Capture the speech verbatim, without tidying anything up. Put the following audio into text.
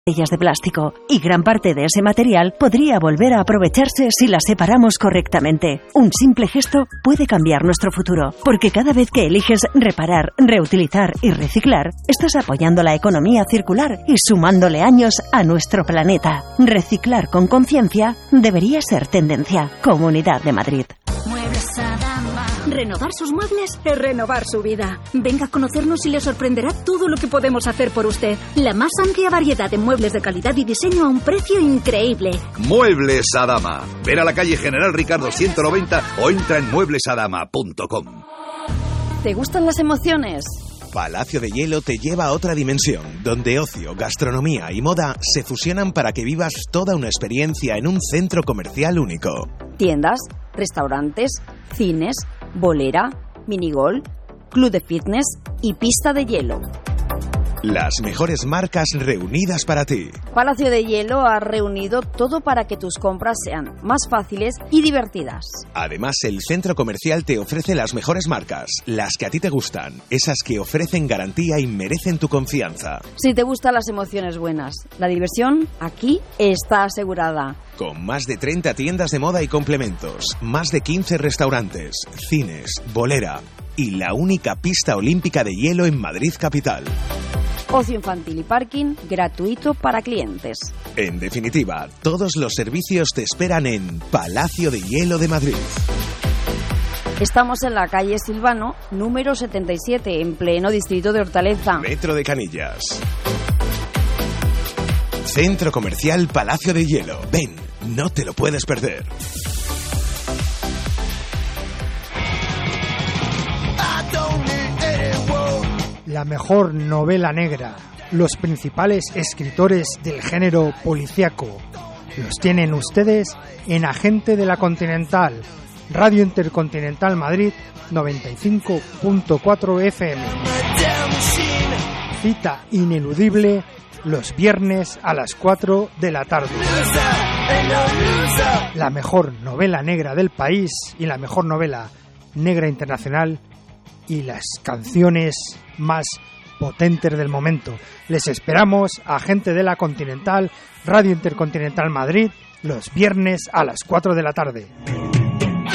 botellas de plástico, y gran parte de ese material podría volver a aprovecharse si las separamos correctamente. Un simple gesto puede cambiar nuestro futuro, porque cada vez que eliges reparar, reutilizar y reciclar, estás apoyando la economía circular y sumándole años a nuestro planeta. Reciclar con conciencia debería ser tendencia. Comunidad de Madrid. Muebles Adama. Renovar sus muebles es renovar su vida. Venga a conocernos y le sorprenderá todo lo que podemos hacer por usted. La más amplia variedad de muebles de calidad y diseño a un precio increíble. Muebles Adama. Ven a la calle General Ricardo ciento noventa o entra en muebles adama punto com. ¿Te gustan las emociones? Palacio de Hielo te lleva a otra dimensión, donde ocio, gastronomía y moda se fusionan para que vivas toda una experiencia en un centro comercial único. Tiendas, restaurantes, cines, bolera, minigolf, club de fitness y pista de hielo. Las mejores marcas reunidas para ti. Palacio de Hielo ha reunido todo para que tus compras sean más fáciles y divertidas. Además, el centro comercial te ofrece las mejores marcas, las que a ti te gustan, esas que ofrecen garantía y merecen tu confianza. Si te gustan las emociones buenas, la diversión aquí está asegurada. Con más de treinta tiendas de moda y complementos, más de quince restaurantes, cines, bolera y la única pista olímpica de hielo en Madrid capital. Ocio infantil y parking gratuito para clientes. En definitiva, todos los servicios te esperan en Palacio de Hielo de Madrid. Estamos en la calle Silvano, número setenta y siete, en pleno distrito de Hortaleza. Metro de Canillas. Centro Comercial Palacio de Hielo. Ven, no te lo puedes perder. La mejor novela negra, los principales escritores del género policíaco, los tienen ustedes en Agente de la Continental, Radio Intercontinental Madrid noventa y cinco punto cuatro F M. Cita ineludible los viernes a las cuatro de la tarde. La mejor novela negra del país y la mejor novela negra internacional y las canciones más potentes del momento. Les esperamos a Gente de la Continental, Radio Intercontinental Madrid, los viernes a las cuatro de la tarde.